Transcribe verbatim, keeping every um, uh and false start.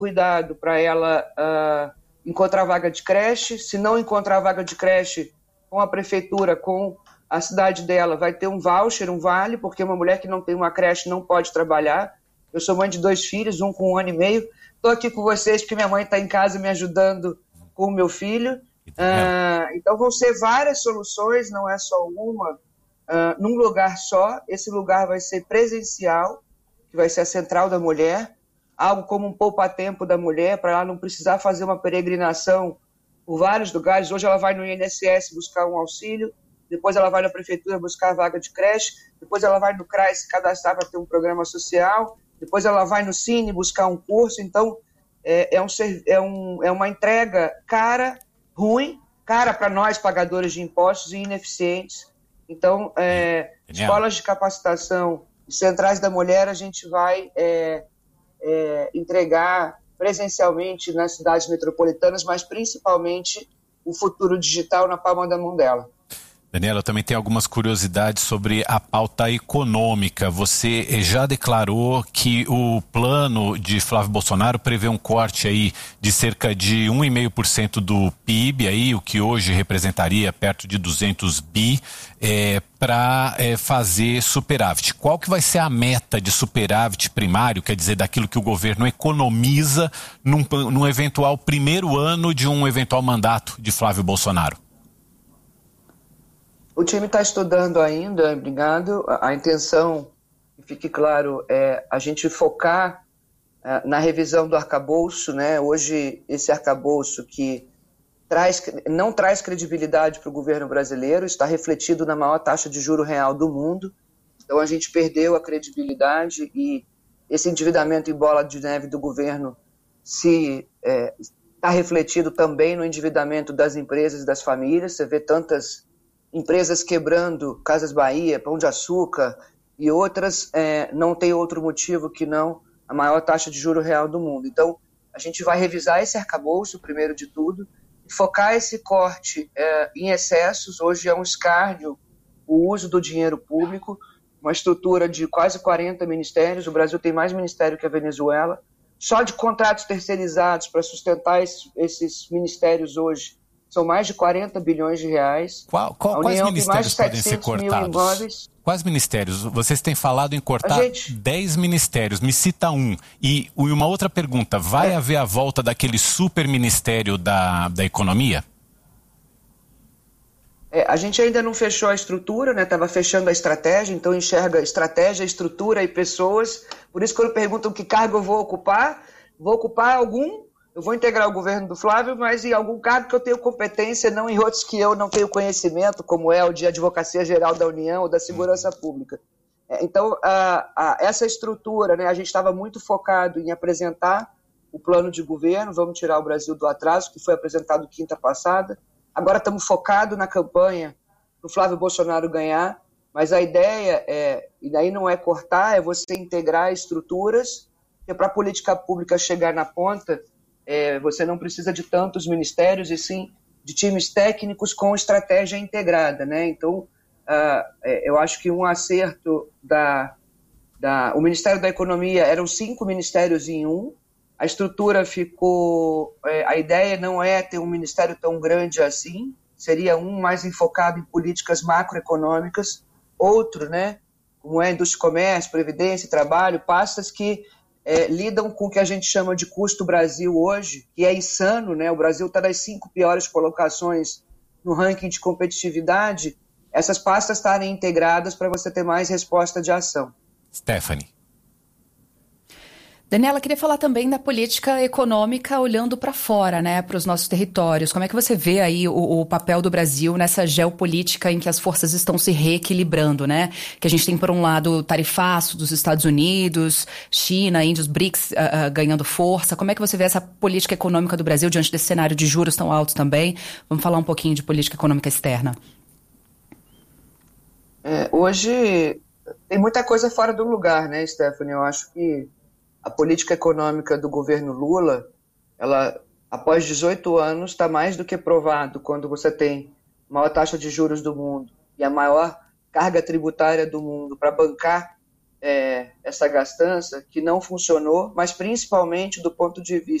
cuidado para ela uh, encontrar vaga de creche. Se não encontrar vaga de creche, com a prefeitura, com a cidade dela, vai ter um voucher, um vale, porque uma mulher que não tem uma creche não pode trabalhar. Eu sou mãe de dois filhos, um com um ano e meio. Estou aqui com vocês porque minha mãe está em casa me ajudando com o meu filho. Uh, então vão ser várias soluções, não é só uma, uh, num lugar só. Esse lugar vai ser presencial, que vai ser a Central da Mulher, algo como um poupa-tempo da mulher, para ela não precisar fazer uma peregrinação por vários lugares. Hoje ela vai no I N S S buscar um auxílio, depois ela vai na prefeitura buscar a vaga de creche, depois ela vai no C R A S se cadastrar para ter um programa social, depois ela vai no Cine buscar um curso. Então é, é, um, é, um, é uma entrega cara, ruim, cara para nós pagadores de impostos e ineficientes. Então é, escolas de capacitação e centrais da mulher a gente vai é, é, entregar presencialmente nas cidades metropolitanas, mas principalmente o futuro digital na palma da mão dela. Daniela, eu também tenho algumas curiosidades sobre a pauta econômica. Você já declarou que o plano de Flávio Bolsonaro prevê um corte aí de cerca de um vírgula cinco por cento do P I B, aí, o que hoje representaria perto de duzentos bi, é, para é, fazer superávit. Qual que vai ser a meta de superávit primário, quer dizer, daquilo que o governo economiza num, num eventual primeiro ano de um eventual mandato de Flávio Bolsonaro? O time está estudando ainda, obrigado. A, a intenção, que fique claro, é a gente focar uh, na revisão do arcabouço, né? Hoje, esse arcabouço que traz, não traz credibilidade para o governo brasileiro, está refletido na maior taxa de juro real do mundo. Então, a gente perdeu a credibilidade e esse endividamento em bola de neve do governo se é, está refletido também no endividamento das empresas e das famílias. Você vê tantas empresas quebrando, Casas Bahia, Pão de Açúcar e outras, é, não tem outro motivo que não a maior taxa de juro real do mundo. Então, a gente vai revisar esse arcabouço, primeiro de tudo, e focar esse corte é, em excessos. Hoje é um escárnio o uso do dinheiro público, uma estrutura de quase quarenta ministérios. O Brasil tem mais ministério que a Venezuela. Só de contratos terceirizados para sustentar esses, esses ministérios hoje são mais de quarenta bilhões de reais. Qual, qual, quais ministérios podem ser cortados? Quais ministérios? Vocês têm falado em cortar gente... dez ministérios. Me cita um. E uma outra pergunta, vai é. haver a volta daquele super ministério da, da economia? É, a gente ainda não fechou a estrutura, né? Estava fechando a estratégia, então enxerga estratégia, estrutura e pessoas. Por isso, quando perguntam que cargo eu vou ocupar, vou ocupar algum. Eu vou integrar o governo do Flávio, mas em algum cargo que eu tenho competência, não em outros que eu não tenho conhecimento, como é o de Advocacia Geral da União ou da Segurança Pública. Então, a, a, essa estrutura, né, a gente estava muito focado em apresentar o plano de governo, vamos tirar o Brasil do atraso, que foi apresentado quinta passada. Agora estamos focados na campanha para o Flávio Bolsonaro ganhar, mas a ideia, é, e daí não é cortar, é você integrar estruturas, que para a política pública chegar na ponta, É, você não precisa de tantos ministérios, e sim de times técnicos com estratégia integrada, né? Então, uh, é, eu acho que um acerto da, da... O Ministério da Economia eram cinco ministérios em um, a estrutura ficou... É, a ideia não é ter um ministério tão grande assim, seria um mais enfocado em políticas macroeconômicas, outro, né? Como é indústria e comércio, previdência, trabalho, pastas que É, lidam com o que a gente chama de custo Brasil hoje, que é insano, né? O Brasil está nas cinco piores colocações no ranking de competitividade. Essas pastas estarem integradas para você ter mais resposta de ação. Stephanie. Daniela, queria falar também da política econômica olhando para fora, né, para os nossos territórios. Como é que você vê aí o, o papel do Brasil nessa geopolítica em que as forças estão se reequilibrando, né? Que a gente tem, por um lado, o tarifaço dos Estados Unidos, China, Índia, os BRICS uh, uh, ganhando força. Como é que você vê essa política econômica do Brasil diante desse cenário de juros tão altos também? Vamos falar um pouquinho de política econômica externa. É, hoje tem muita coisa fora do lugar, né, Stephanie? Eu acho que a política econômica do governo Lula, ela, após dezoito anos, está mais do que provado quando você tem a maior taxa de juros do mundo e a maior carga tributária do mundo para bancar é, essa gastança que não funcionou, mas principalmente do ponto de vista